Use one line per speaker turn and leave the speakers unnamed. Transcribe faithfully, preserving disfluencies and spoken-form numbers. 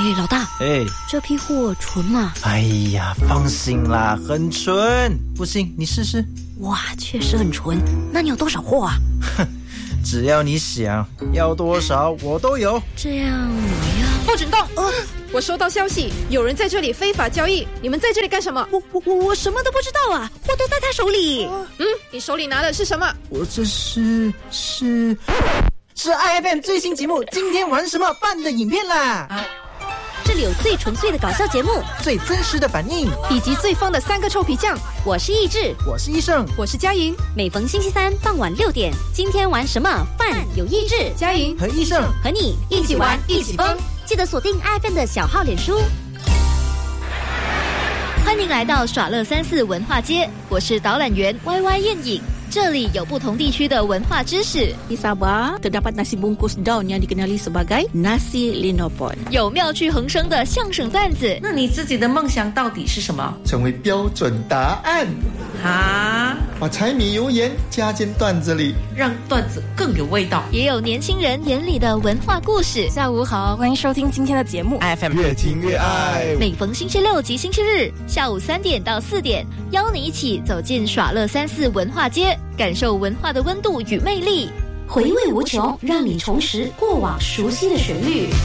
哎，老大，
哎，
这批货纯吗？
哎呀，放心啦，很纯。不信你试试。
哇，确实很纯。那你有多少货啊？
哼，只要你想要多少，我都有。
这样我要
不准动！呃，我收到消息，有人在这里非法交易，你们在这里干什么？
我我我我什么都不知道啊，货都在他手里。
呃、嗯，你手里拿的是什么？
我这是是是 I F M 最新节目今天玩什么办的影片啦。啊，
这里有最纯粹的搞笑节目，
最真实的反应，
以及最疯的三个臭皮匠。
我是意志，
我是医生，
我是佳莹。
每逢星期三傍晚六点，今天玩什么饭有意志，
佳莹
和医生
和你
一起玩一起疯。
记得锁定 I F M 的小号脸书。欢迎来到耍乐三四文化街，我是导览员 Y Y 燕影。这里有不同地区的文化知识。
Di Sabah terdapat nasi bungkus daun yang dikenali sebagai nasi linopon。
有妙趣横生的相声段子。
那你自己的梦想到底是什么？
成为标准答案。
啊！
把柴米油盐加进段子里，
让段子更有味道。
也有年轻人眼里的文化故事。
下午好，欢迎收听今天的节目
I F M
越听越爱。
每逢星期六及星期日下午三点到四点，邀你一起走进耍乐三四文化街，感受文化的温度与魅力，
回味无穷，让你重拾过往熟悉的旋律。